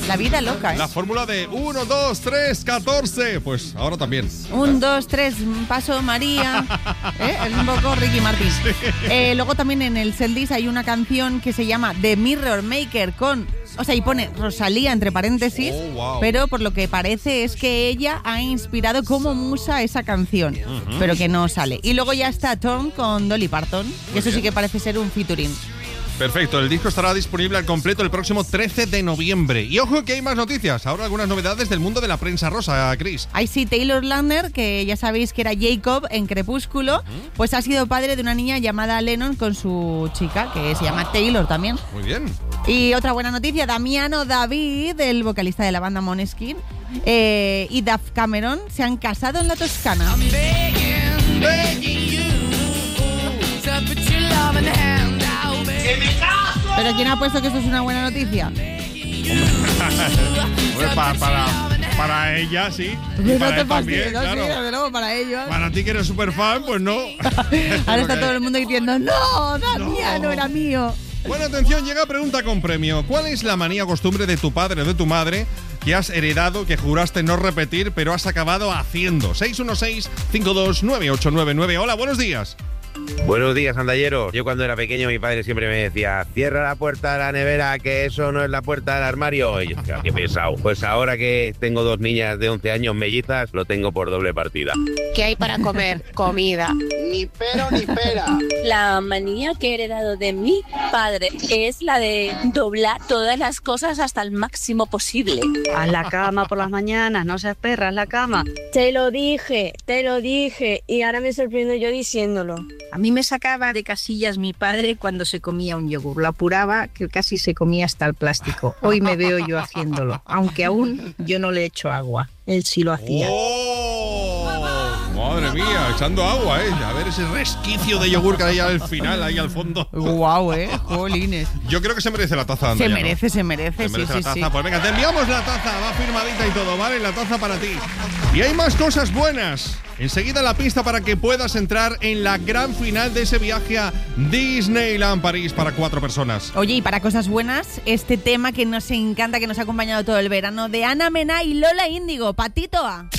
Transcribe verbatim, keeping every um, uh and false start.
La vida loca, ¿eh? La fórmula de uno, dos, tres, catorce. Pues ahora también. un, dos, tres, paso María. ¿Eh? Es un poco Ricky Martin. Sí. Eh, luego también en el setlist hay una canción que se llama The Mirror Maker con... O sea, y pone Rosalía entre paréntesis, oh, wow. pero por lo que parece es que ella ha inspirado como musa esa canción, uh-huh. pero que no sale. Y luego ya está Tom con Dolly Parton, y eso sí que parece ser un featuring. Perfecto, el disco estará disponible al completo el próximo trece de noviembre. Y ojo que hay más noticias, ahora algunas novedades del mundo de la prensa rosa, Chris. Ahí sí, Taylor Lautner, que ya sabéis que era Jacob en Crepúsculo, uh-huh. pues ha sido padre de una niña llamada Lennon con su chica, que se llama Taylor también. Muy bien. Y otra buena noticia, Damiano David, el vocalista de la banda Måneskin, eh, y Duff Cameron se han casado en la Toscana. Begging, begging you, ¿Pero quién ha puesto que esto es una buena noticia? para, para, para ella, sí. Y no para te él también, no, claro. Sí, luego para ellos. Para ti que eres súper fan, pues no. Ahora está todo el mundo diciendo, no, Damiano no. era mío. Bueno, atención, llega pregunta con premio. ¿Cuál es la manía o costumbre de tu padre o de tu madre que has heredado, que juraste no repetir, pero has acabado haciendo? seis uno seis, cinco dos nueve ocho nueve nueve. Hola, buenos días. Buenos días, andallero. Yo cuando era pequeño mi padre siempre me decía, cierra la puerta de la nevera, que eso no es la puerta del armario. Y yo decía, qué pesado. Pues ahora que tengo dos niñas de once años mellizas, lo tengo por doble partida. ¿Qué hay para comer? Comida. Ni pero ni pera. La manía que he heredado de mi padre es la de doblar todas las cosas hasta el máximo posible. Haz la cama por las mañanas, no seas perra, haz la cama. Te lo dije, te lo dije, y ahora me sorprendo yo diciéndolo. A mí me sacaba de casillas mi padre cuando se comía un yogur. Lo apuraba que casi se comía hasta el plástico. Hoy me veo yo haciéndolo, aunque aún yo no le echo agua. Él sí lo hacía. ¡Oh! Madre mía, echando agua, ¿eh? A ver ese resquicio de yogur que hay al final, ahí al fondo. Guau, ¿eh? Jolines. Yo creo que se merece la taza, Se Andrea, merece, ¿no? se merece, se merece sí, la taza. sí, sí. Pues venga, te enviamos la taza, va firmadita y todo, ¿vale? La taza para ti. Y hay más cosas buenas. Enseguida la pista para que puedas entrar en la gran final de ese viaje a Disneyland París para cuatro personas. Oye, y para cosas buenas, este tema que nos encanta, que nos ha acompañado todo el verano, de Ana Mena y Lola Índigo, Patito A.